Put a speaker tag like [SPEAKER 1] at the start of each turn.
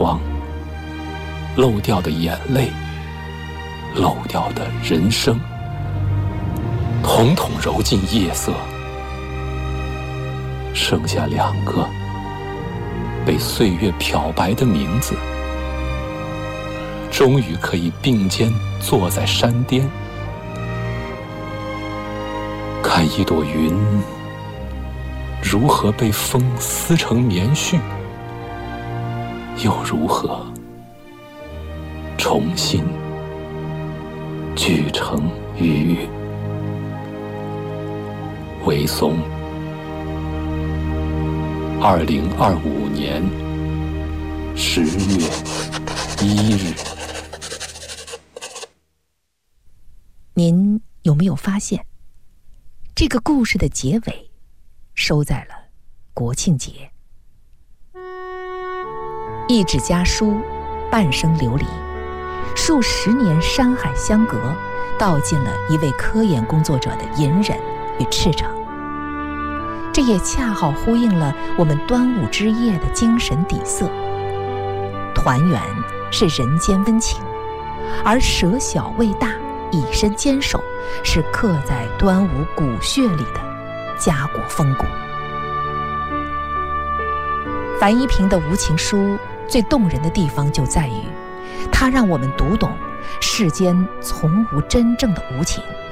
[SPEAKER 1] 光，漏掉的眼泪，漏掉的人生，统统揉进夜色，剩下2个被岁月漂白的名字，终于可以并肩坐在山巅，看一朵云如何被风撕成棉絮，又如何重新聚成雨。韦松，2025年10月1日。
[SPEAKER 2] 您有没有发现，这个故事的结尾收在了国庆节？一纸家书，半生流离，数十年山海相隔，道尽了一位科研工作者的隐忍与赤诚。这也恰好呼应了我们端午之夜的精神底色。团圆是人间温情，而舍小为大，以身坚守，是刻在端午骨血里的家国风骨。樊一萍的无情书最动人的地方就在于，它让我们读懂世间从无真正的无情，